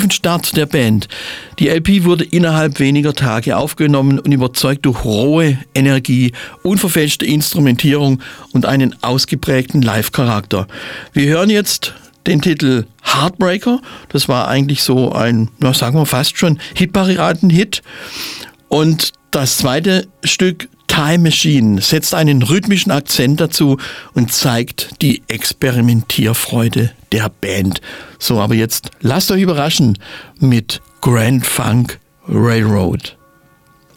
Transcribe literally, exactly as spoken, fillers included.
explosiven Start der Band. Die L P wurde innerhalb weniger Tage aufgenommen und überzeugt durch rohe Energie, unverfälschte Instrumentierung und einen ausgeprägten Live-Charakter. Wir hören jetzt den Titel Heartbreaker. Das war eigentlich so ein, na, sagen wir fast schon Hitparaden-Hit. Und das zweite Stück Time Machine setzt einen rhythmischen Akzent dazu und zeigt die Experimentierfreude der Band. So, aber jetzt lasst euch überraschen mit Grand Funk Railroad.